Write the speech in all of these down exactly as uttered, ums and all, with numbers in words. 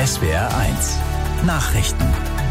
S W R eins Nachrichten.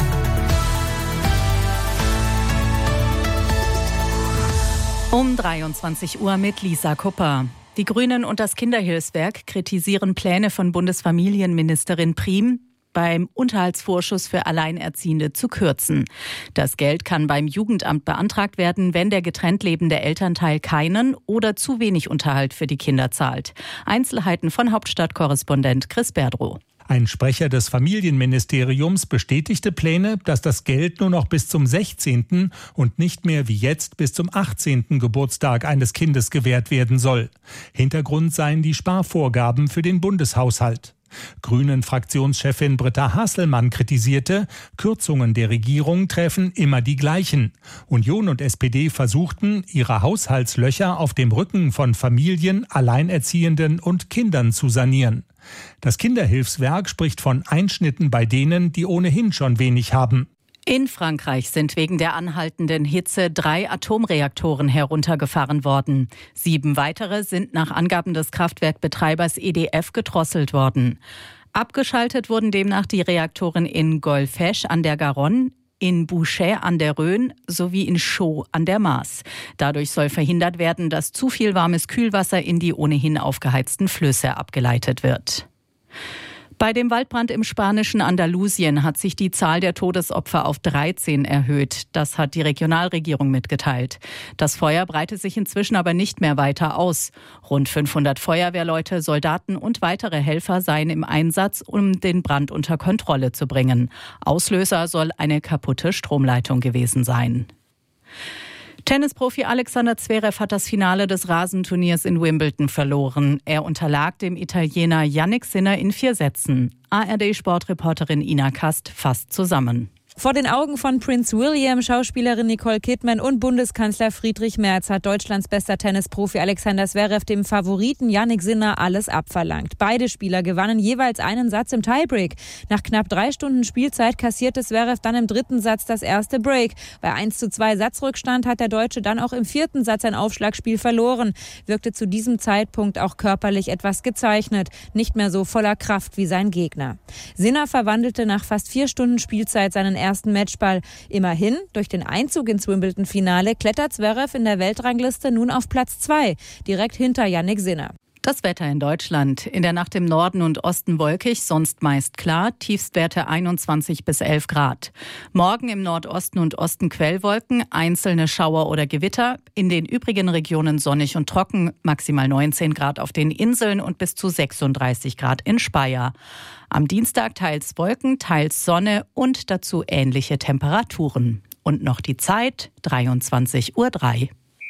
Um dreiundzwanzig Uhr mit Lisa Kupper. Die Grünen und das Kinderhilfswerk kritisieren Pläne von Bundesfamilienministerin Priem, beim Unterhaltsvorschuss für Alleinerziehende zu kürzen. Das Geld kann beim Jugendamt beantragt werden, wenn der getrennt lebende Elternteil keinen oder zu wenig Unterhalt für die Kinder zahlt. Einzelheiten von Hauptstadtkorrespondent Chris Berdrow. Ein Sprecher des Familienministeriums bestätigte Pläne, dass das Geld nur noch bis zum sechzehnten und nicht mehr wie jetzt bis zum achtzehnten Geburtstag eines Kindes gewährt werden soll. Hintergrund seien die Sparvorgaben für den Bundeshaushalt. Grünen-Fraktionschefin Britta Hasselmann kritisierte, Kürzungen der Regierung treffen immer die gleichen. Union und S P D versuchten, ihre Haushaltslöcher auf dem Rücken von Familien, Alleinerziehenden und Kindern zu sanieren. Das Kinderhilfswerk spricht von Einschnitten bei denen, die ohnehin schon wenig haben. In Frankreich sind wegen der anhaltenden Hitze drei Atomreaktoren heruntergefahren worden. Sieben weitere sind nach Angaben des Kraftwerkbetreibers E D F gedrosselt worden. Abgeschaltet wurden demnach die Reaktoren in Golfech an der Garonne, in Bouchet an der Rhön sowie in Chaux an der Maas. Dadurch soll verhindert werden, dass zu viel warmes Kühlwasser in die ohnehin aufgeheizten Flüsse abgeleitet wird. Bei dem Waldbrand im spanischen Andalusien hat sich die Zahl der Todesopfer auf dreizehn erhöht. Das hat die Regionalregierung mitgeteilt. Das Feuer breitet sich inzwischen aber nicht mehr weiter aus. Rund fünfhundert Feuerwehrleute, Soldaten und weitere Helfer seien im Einsatz, um den Brand unter Kontrolle zu bringen. Auslöser soll eine kaputte Stromleitung gewesen sein. Tennisprofi Alexander Zverev hat das Finale des Rasenturniers in Wimbledon verloren. Er unterlag dem Italiener Jannik Sinner in vier Sätzen. A R D-Sportreporterin Ina Kast fasst zusammen. Vor den Augen von Prince William, Schauspielerin Nicole Kidman und Bundeskanzler Friedrich Merz hat Deutschlands bester Tennisprofi Alexander Zverev dem Favoriten Jannik Sinner alles abverlangt. Beide Spieler gewannen jeweils einen Satz im Tiebreak. Nach knapp drei Stunden Spielzeit kassierte Zverev dann im dritten Satz das erste Break. Bei eins zu zwei Satzrückstand hat der Deutsche dann auch im vierten Satz ein Aufschlagspiel verloren. Wirkte zu diesem Zeitpunkt auch körperlich etwas gezeichnet. Nicht mehr so voller Kraft wie sein Gegner. Sinner verwandelte nach fast vier Stunden Spielzeit seinen ersten Matchball. Immerhin, durch den Einzug ins Wimbledon-Finale klettert Zverev in der Weltrangliste nun auf Platz zwei, direkt hinter Jannik Sinner. Das Wetter in Deutschland. In der Nacht im Norden und Osten wolkig, sonst meist klar. Tiefstwerte einundzwanzig bis elf Grad. Morgen im Nordosten und Osten Quellwolken, einzelne Schauer oder Gewitter. In den übrigen Regionen sonnig und trocken, maximal neunzehn Grad auf den Inseln und bis zu sechsunddreißig Grad in Speyer. Am Dienstag teils Wolken, teils Sonne und dazu ähnliche Temperaturen. Und noch die Zeit, dreiundzwanzig Uhr drei.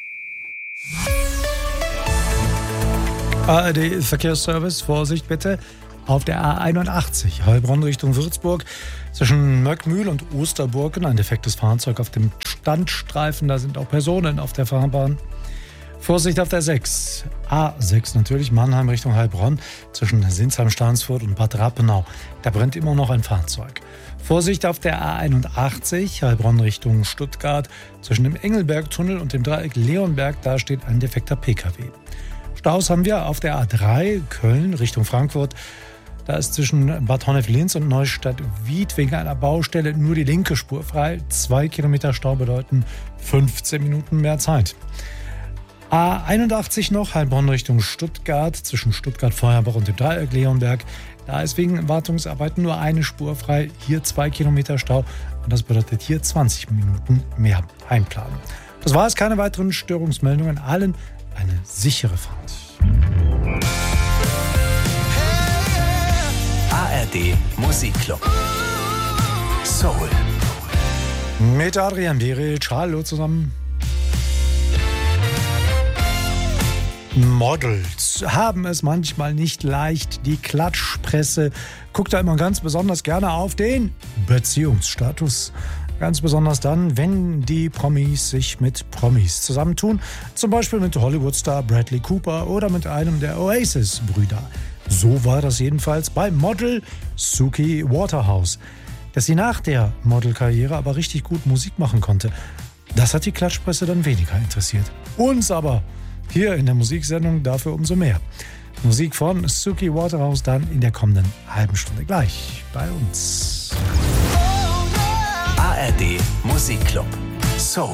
A R D-Verkehrsservice, Vorsicht bitte, auf der A einundachtzig, Heilbronn Richtung Würzburg, zwischen Möckmühl und Osterburgen, ein defektes Fahrzeug auf dem Standstreifen, da sind auch Personen auf der Fahrbahn. Vorsicht auf der sechs, A sechs natürlich, Mannheim Richtung Heilbronn, zwischen Sinsheim-Stahnsfurt und Bad Rappenau, da brennt immer noch ein Fahrzeug. Vorsicht auf der A einundachtzig, Heilbronn Richtung Stuttgart, zwischen dem Engelbergtunnel und dem Dreieck Leonberg, da steht ein defekter P K W. Staus haben wir auf der A drei, Köln Richtung Frankfurt. Da ist zwischen Bad Honnef-Linz und Neustadt-Wied wegen einer Baustelle nur die linke Spur frei. Zwei Kilometer Stau bedeuten fünfzehn Minuten mehr Zeit. A einundachtzig noch, Heilbronn Richtung Stuttgart, zwischen Stuttgart-Feuerbach und dem Dreieck Leonberg. Da ist wegen Wartungsarbeiten nur eine Spur frei. Hier zwei Kilometer Stau und das bedeutet hier zwanzig Minuten mehr einplanen. Das war es, keine weiteren Störungsmeldungen. Allen eine sichere Fahrt. A R D Musikclub. Soul. Mit Adrian Beric, hallo zusammen. Models haben es manchmal nicht leicht. Die Klatschpresse guckt da immer ganz besonders gerne auf den Beziehungsstatus. Ganz besonders dann, wenn die Promis sich mit Promis zusammentun. Zum Beispiel mit Hollywood-Star Bradley Cooper oder mit einem der Oasis-Brüder. So war das jedenfalls bei Model Suki Waterhouse. Dass sie nach der Modelkarriere aber richtig gut Musik machen konnte, das hat die Klatschpresse dann weniger interessiert. Uns aber hier in der Musiksendung dafür umso mehr. Musik von Suki Waterhouse dann in der kommenden halben Stunde gleich bei uns. A R D Musikclub Soul.